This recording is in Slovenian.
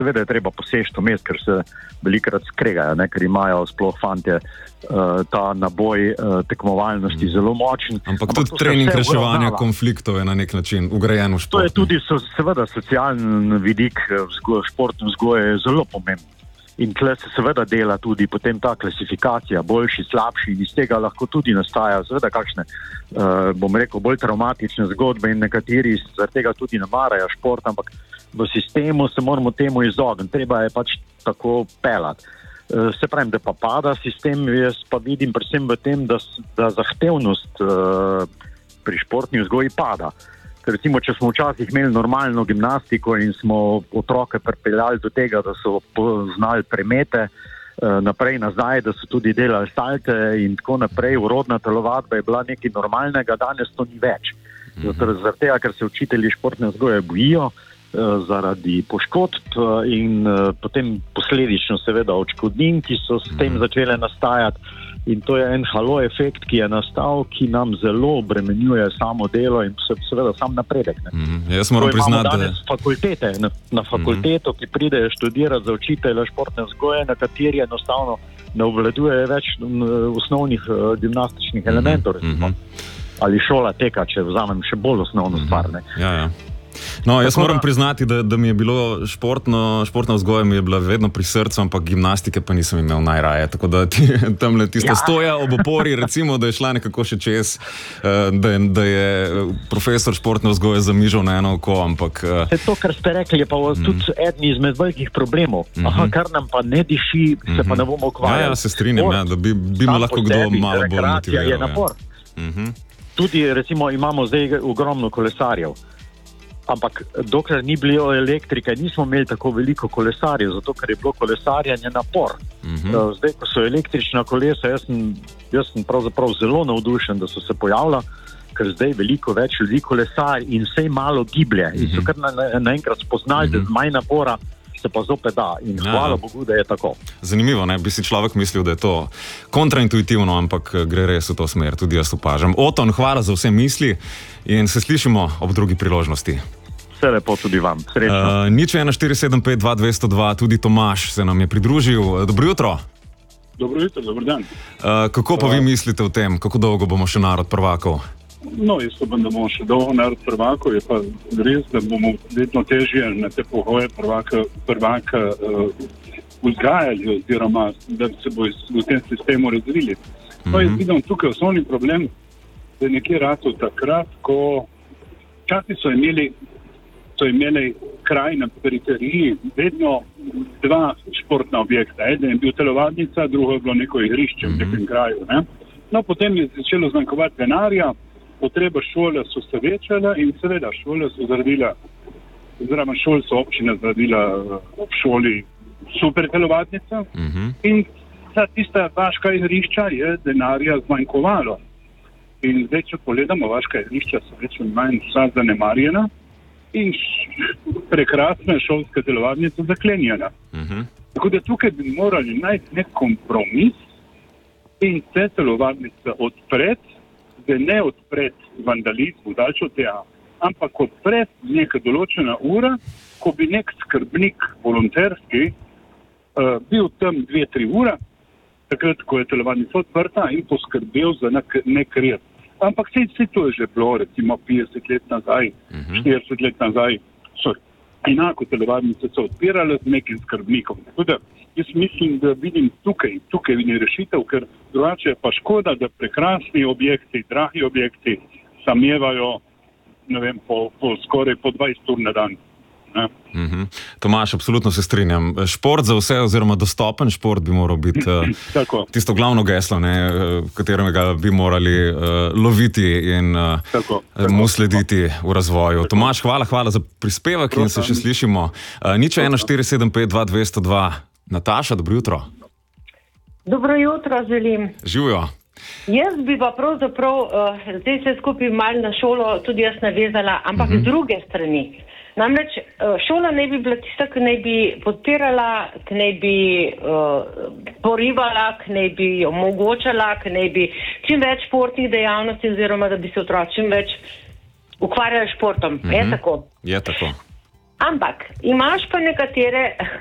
seveda je treba poseči to mest, ker se velikrat skregajo, ker imajo sploh fantje ta naboj tekmovalnosti zelo močen. Ampak tudi trening reševanja konfliktov je na nek način ugrajen v šport. To je tudi seveda socialen vidik športne vzgoje je zelo pomemben. In tle se seveda dela tudi potem ta klasifikacija, boljši, slabši, in iz tega lahko tudi nastaja seveda kakšne, bom rekel, bolj traumatične zgodbe in nekateri zaradi tega tudi ne marajo šport, ampak v sistemu se moramo temu izogniti, treba je pač tako pelati. Se pravim, da pa pada sistem, jaz pa vidim predvsem v tem, da zahtevnost pri športni vzgoji pada. Ker recimo, če smo včasih imeli normalno gimnastiko in smo otroke pripeljali do tega, da so poznali premete, naprej nazaj, da so tudi delali salte in tako naprej, urodna telovadba je bila nekaj normalnega, danes to ni več. Zaradi tega, ker se učitelji športne vzgoje bojijo zaradi poškodb in potem posledično seveda odškodnin, ki so s tem začele nastajati. In to je en halo efekt, ki je nastal, ki nam zelo obremenjuje samo delo in seveda sam napredek. Jaz moram priznati, da danes fakultete, na fakulteto, ki pridejo študirati za učitelja športne vzgoje, na kateri enostavno ne obvladuje več osnovnih gimnastičnih elementov, ali šola teka, če vzamem še bolj osnovno stvar. Ja. No, jaz moram priznati, da mi je bilo športna vzgoja mi je bila vedno pri srcu, ampak gimnastike pa nisem imel najraje, tako da tamle tista stoja ob opori, recimo, da je šla nekako še čez, da je profesor športne vzgoje zamižal na eno oko, ampak... To, kar ste rekli, je pa tudi eden izmed velikih problemov. Kar nam pa ne diši, se pa ne bomo ukvarjali. Ja, se strinjam, da bi me lahko kdo malo bolj motiviral. Je napor. Tudi, recimo, imamo zdaj ogromno kolesarjev. Ampak dokler ni bilo elektrike, nismo imeli tako veliko kolesarjev, zato ker je bilo kolesarjanje napor. Zdaj, ko so električna kolesa, jaz sem pravzaprav zelo navdušen, da so se pojavila, ker zdaj veliko več ljudi kolesar in vsej malo giblje. In so kar naenkrat spoznali, da z manj napora se pa zopet da. In hvala Bogu, da je tako. Zanimivo, ne? Bi si človek mislil, da je to kontraintuitivno, ampak gre res v to smer, tudi jaz opažam. Oton, hvala za vse misli in se slišimo ob drugi priložnosti. Vse lepo tudi vam. Srečno. Nič 1-475-2202, tudi Tomaž se nam je pridružil. Dobro jutro. Dobro jutro, dober dan. Kako pa vi mislite o tem, kako dolgo bomo še narod prvakov? No, jaz upam, da bomo še dolgo narod prvakov, je pa res, da bomo vedno težje na te pogoje prvaka vzgajali oziroma da se bo v tem sistemu razvili. Pa jaz vidim tukaj osnovni problem, da je nekje rato takrat, ko časi so imeli kraj na periferiji vedno dva športna objekta. Eden je bil telovadnica, drugo je bilo neko igrišče v nekem kraju. Ne? No, potem je začelo zmanjkovati denarja, potreba šole so se večala in seveda šole so zgradila, oziroma šol so občine zgradila ob šoli super telovadnica in za tista vaška igrišča je denarja zmanjkovalo. In zdaj, če pogledamo, vaška igrišča so več ali manj vsa zanemarjena in prekrasna šolska telovadnica zaklenjena. Tako da tukaj bi morali najti nek kompromis in te telovadnice odpreti, da ne odpreti vandalizmu, dalč od tega, ampak odpreti neka določena ura, ko bi nek skrbnik volonterski bil tam 2-3 ura, takrat, ko je telovadnica odprta in poskrbel za nek red. Ampak vse to je že bilo, recimo 50 let nazaj, 40 let nazaj, so enako telovadnice so odpirale z nekim skrbnikom. Tako da jaz mislim, da vidim tukaj vidim rešitev, ker drugače je pa škoda, da prekrasni objekti, dragi objekti samevajo, ne vem, skoraj po 20 ur na dan. Tomaž, absolutno se strinjam. Šport za vse oziroma dostopen šport bi moral biti tisto glavno geslo, katerega bi morali loviti in mu slediti v razvoju. Tomaž, hvala za prispevek in se še slišimo. Nič 1-475-2202. Nataša, dobro jutro. Dobro jutro želim. Živijo. Jaz bi pa pravzaprav zdaj se skupaj malo na šolo tudi jaz navezala, ampak z druge strani. Namreč šola naj bi bila tista, ki naj bi podpirala, ki naj bi porivala, ki naj bi omogočala, ki naj bi čim več športnih dejavnosti oziroma da bi se otroci čim več ukvarjali športom. Je tako? Je tako. Ampak imaš pa nekatere